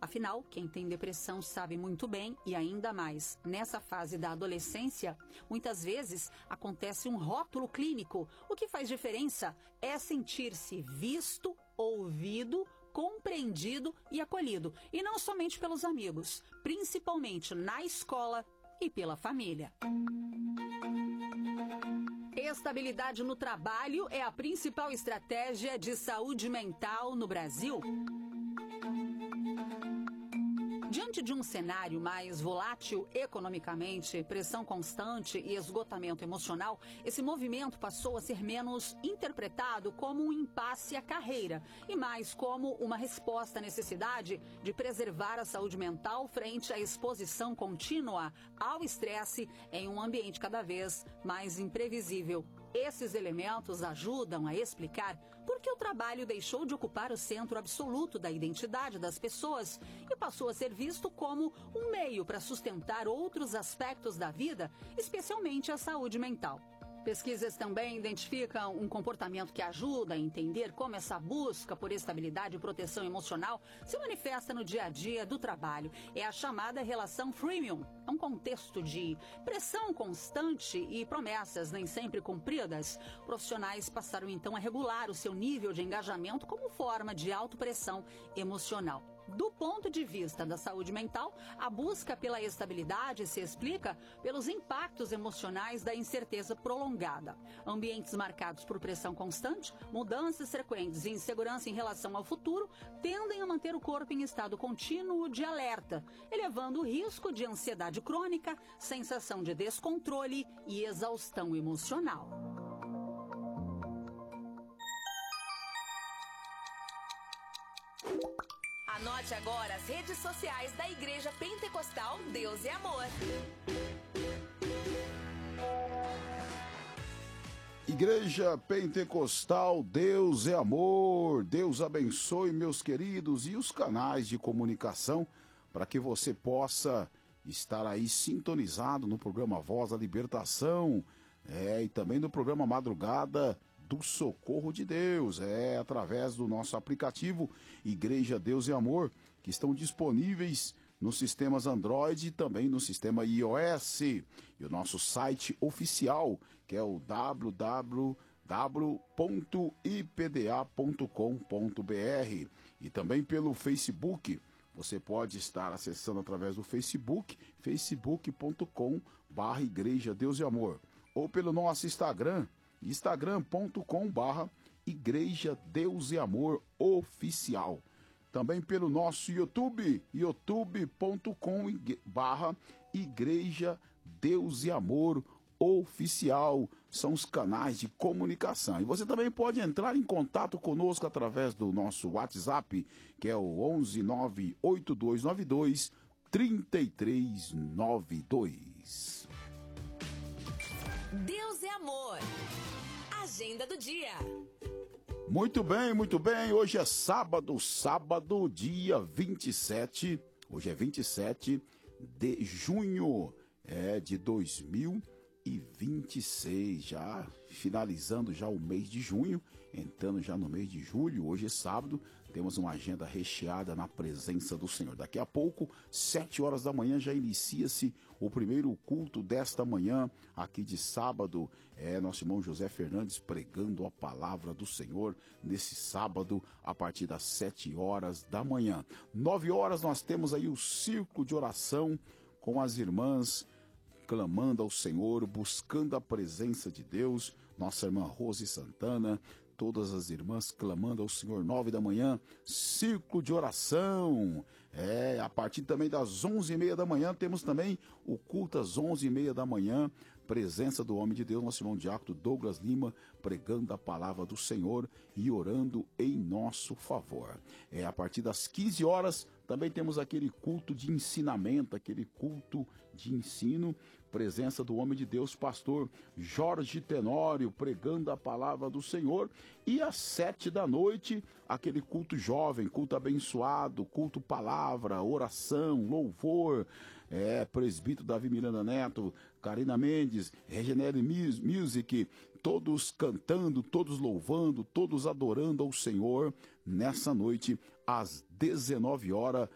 Afinal, quem tem depressão sabe muito bem, e ainda mais nessa fase da adolescência, muitas vezes acontece um rótulo clínico. O que faz diferença é sentir-se visto, ouvido, compreendido e acolhido. E não somente pelos amigos, principalmente na escola e pela família. Estabilidade no trabalho é a principal estratégia de saúde mental no Brasil. Diante de um cenário mais volátil economicamente, pressão constante e esgotamento emocional, esse movimento passou a ser menos interpretado como um impasse à carreira e mais como uma resposta à necessidade de preservar a saúde mental frente à exposição contínua ao estresse em um ambiente cada vez mais imprevisível. Esses elementos ajudam a explicar por que o trabalho deixou de ocupar o centro absoluto da identidade das pessoas e passou a ser visto como um meio para sustentar outros aspectos da vida, especialmente a saúde mental. Pesquisas também identificam um comportamento que ajuda a entender como essa busca por estabilidade e proteção emocional se manifesta no dia a dia do trabalho. É a chamada relação freemium. É um contexto de pressão constante e promessas nem sempre cumpridas. Profissionais passaram então a regular o seu nível de engajamento como forma de autopressão emocional. Do ponto de vista da saúde mental, a busca pela estabilidade se explica pelos impactos emocionais da incerteza prolongada. Ambientes marcados por pressão constante, mudanças frequentes e insegurança em relação ao futuro tendem a manter o corpo em estado contínuo de alerta, elevando o risco de ansiedade crônica, sensação de descontrole e exaustão emocional. Anote agora as redes sociais da Igreja Pentecostal Deus e Amor. Igreja Pentecostal Deus é Amor. Deus abençoe, meus queridos, e os canais de comunicação para que você possa estar aí sintonizado no programa Voz da Libertação, e também no programa Madrugada do Socorro de Deus, através do nosso aplicativo Igreja Deus e Amor, que estão disponíveis nos sistemas Android e também no sistema iOS. E o nosso site oficial, que é o www.ipda.com.br, e também pelo Facebook. Você pode estar acessando através do Facebook, facebook.com/Igreja Deus e Amor, ou pelo nosso Instagram, instagram.com/Igreja Deus e Amor Oficial. Também pelo nosso YouTube, youtube.com/Igreja Deus e Amor Oficial. São os canais de comunicação. E você também pode entrar em contato conosco através do nosso WhatsApp, que é o 11982923392. Deus é Amor. Agenda do dia. Muito bem, muito bem. Hoje é sábado, dia 27. Hoje é 27 de junho de 2026. Já finalizando já o mês de junho, entrando já no mês de julho. Hoje é sábado, temos uma agenda recheada na presença do Senhor. Daqui a pouco, 7 horas da manhã, já inicia-se o primeiro culto desta manhã, aqui de sábado. Nosso irmão José Fernandes pregando a palavra do Senhor nesse sábado, a partir das 7 horas da manhã. 9 horas nós temos aí o círculo de oração com as irmãs clamando ao Senhor, buscando a presença de Deus. Nossa irmã Rose Santana, todas as irmãs clamando ao Senhor, 9 da manhã, círculo de oração. A partir também das 11h30 da manhã, temos também o culto às 11h30 da manhã, presença do homem de Deus, nosso irmão diácono Douglas Lima, pregando a palavra do Senhor e orando em nosso favor. A partir das 15 horas, também temos aquele culto de ensinamento, aquele culto de ensino, presença do homem de Deus, pastor Jorge Tenório, pregando a palavra do Senhor. E às 7 da noite, aquele culto jovem, culto abençoado, culto palavra, oração, louvor. Presbítero Davi Miranda Neto, Karina Mendes, Regenere Music, todos cantando, todos louvando, todos adorando ao Senhor nessa noite, às 19 horas,